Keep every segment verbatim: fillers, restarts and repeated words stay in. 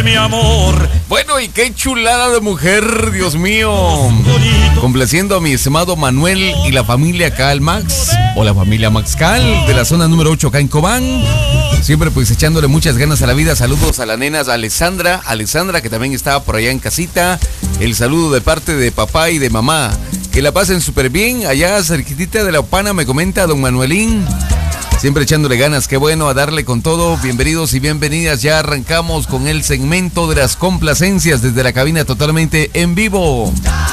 mi amor. Bueno, y qué chulada de mujer, Dios mío. Complaciendo a mi estimado Manuel y la familia Cal Max, o la familia Max Cal, de la zona número ocho acá en Cobán. Siempre pues echándole muchas ganas a la vida. Saludos a la nena Alessandra, Alessandra que también estaba por allá en casita. El saludo de parte de papá y de mamá. Que la pasen súper bien. Allá cerquitita de La Opana me comenta don Manuelín. Siempre echándole ganas, qué bueno, a darle con todo. Bienvenidos y bienvenidas. Ya arrancamos con el segmento de las complacencias desde la cabina totalmente en vivo.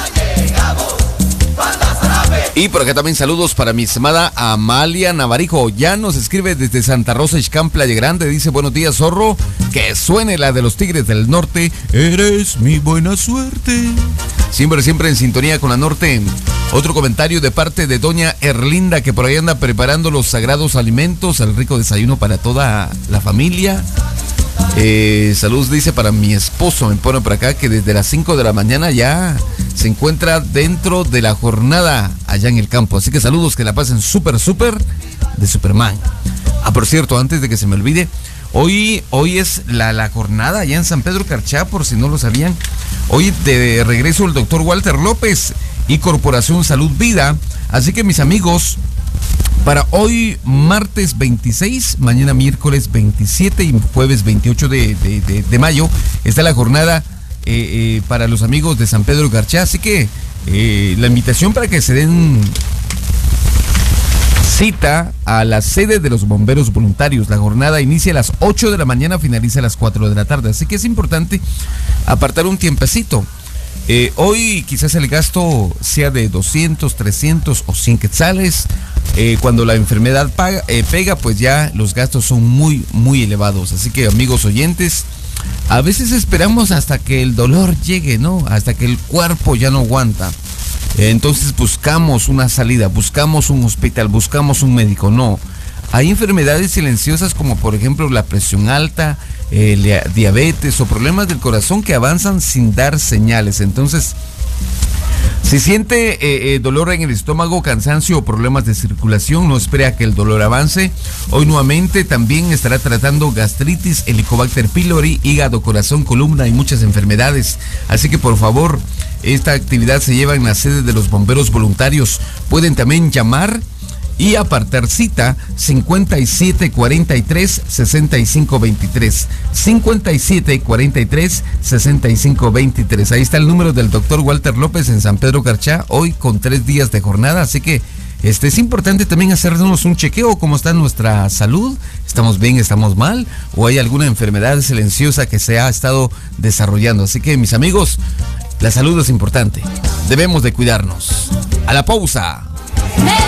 Y por acá también saludos para mi estimada Amalia Navarijo. Ya nos escribe desde Santa Rosa, Ixcán, Playa Grande. Dice, buenos días, zorro. Que suene la de los Tigres del Norte. Eres mi buena suerte. Siempre, siempre en sintonía con la Norte. Otro comentario de parte de doña Erlinda, que por ahí anda preparando los sagrados alimentos, el rico desayuno para toda la familia. Eh, saludos, dice, para mi esposo. Me pone por acá que desde las cinco de la mañana ya se encuentra dentro de la jornada allá en el campo. Así que saludos, que la pasen súper, súper de Superman. Ah, por cierto, antes de que se me olvide, hoy, hoy es la, la jornada allá en San Pedro Carchá, por si no lo sabían. Hoy de regreso el doctor Walter López y Corporación Salud Vida. Así que mis amigos, para hoy martes veintiséis, mañana miércoles veintisiete y jueves veintiocho de, de, de, de mayo está la jornada eh, eh, para los amigos de San Pedro Garchá. Así que eh, la invitación para que se den cita a la sede de los bomberos voluntarios. La jornada inicia a las ocho de la mañana, finaliza a las cuatro de la tarde. Así que es importante apartar un tiempecito. Eh, hoy quizás el gasto sea de doscientos, trescientos o cien quetzales. Eh, cuando la enfermedad paga, eh, pega, pues ya los gastos son muy, muy elevados. Así que, amigos oyentes, a veces esperamos hasta que el dolor llegue, ¿no? Hasta que el cuerpo ya no aguanta. Eh, entonces buscamos una salida, buscamos un hospital, buscamos un médico. No. Hay enfermedades silenciosas como por ejemplo la presión alta, eh, diabetes o problemas del corazón que avanzan sin dar señales. Entonces, si siente eh, eh, dolor en el estómago, cansancio o problemas de circulación, no espere a que el dolor avance. Hoy nuevamente también estará tratando gastritis, Helicobacter pylori, hígado, corazón, columna y muchas enfermedades. Así que por favor, esta actividad se lleva en la sede de los bomberos voluntarios. Pueden también llamar y apartar cita cincuenta y siete cuarenta y tres, sesenta y cinco veintitrés. cincuenta y siete cuarenta y tres, sesenta y cinco veintitrés. Ahí está el número del doctor Walter López en San Pedro Carchá, hoy con tres días de jornada. Así que este es importante también hacernos un chequeo, cómo está nuestra salud. ¿Estamos bien, estamos mal? ¿O hay alguna enfermedad silenciosa que se ha estado desarrollando? Así que, mis amigos, la salud es importante. Debemos de cuidarnos. A la pausa.